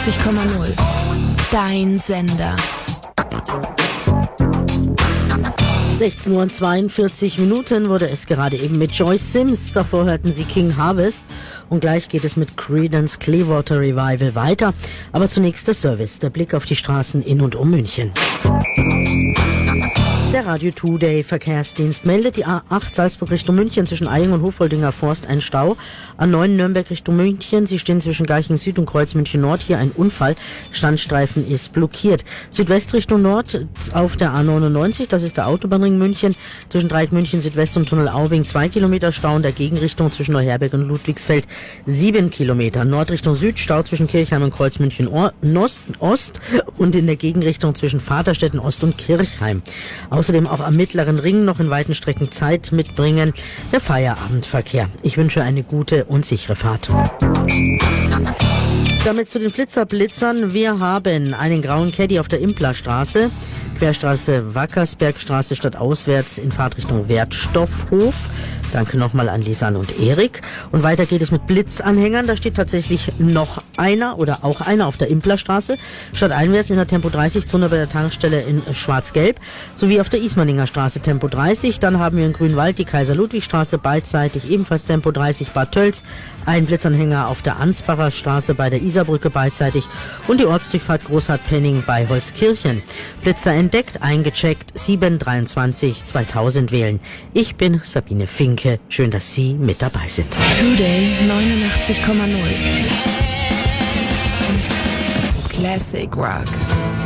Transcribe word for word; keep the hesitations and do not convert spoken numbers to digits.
neunundachtzig Komma null. Dein Sender. sechzehn Uhr und zweiundvierzig Minuten wurde es gerade eben mit Joyce Sims. Davor hörten Sie King Harvest. Und gleich geht es mit Creedence Clearwater Revival weiter. Aber zunächst der Service, der Blick auf die Straßen in und um München. Der Radio Today Verkehrsdienst meldet die A acht Salzburg Richtung München zwischen Eying und Hofholdinger Forst ein Stau. A neun Nürnberg Richtung München. Sie stehen zwischen Garching Süd und Kreuz München Nord. Hier ein Unfall. Standstreifen ist blockiert. Südwest Richtung Nord auf der A neunundneunzig. Das ist der Autobahnring München. Zwischen Dreieck München Südwest und Tunnel Aubing zwei Kilometer Stau. In der Gegenrichtung zwischen Neuherberg und Ludwigsfeld sieben Kilometer. Nordrichtung Süd Stau zwischen Kirchheim und Kreuz München Ost und in der Gegenrichtung zwischen Vaterstetten Ost und Kirchheim. Außerdem auch am mittleren Ring noch in weiten Strecken Zeit mitbringen. Der Feierabendverkehr. Ich wünsche eine gute und sichere Fahrt. Damit zu den Flitzerblitzern. Wir haben einen grauen Caddy auf der Implerstraße. Querstraße Wackersbergstraße stadtauswärts in Fahrtrichtung Wertstoffhof. Danke nochmal an Lisanne und Erik. Und weiter geht es mit Blitzanhängern. Da steht tatsächlich noch einer oder auch einer auf der Implerstraße. Stadteinwärts in der Tempo dreißig Zone bei der Tankstelle in Schwarz-Gelb. Sowie auf der Ismaninger Straße Tempo dreißig. Dann haben wir in Grünwald die Kaiser-Ludwig-Straße beidseitig ebenfalls Tempo dreißig Bad Tölz. Ein Blitzanhänger auf der Ansbacher Straße bei der Isarbrücke beidseitig. Und die Ortsdurchfahrt Großhardt-Penning bei Holzkirchen. Blitzer entdeckt, eingecheckt, sieben dreiundzwanzig zweitausend wählen. Ich bin Sabine Finke. Schön, dass Sie mit dabei sind. Today neunundachtzig Komma null. Classic Rock.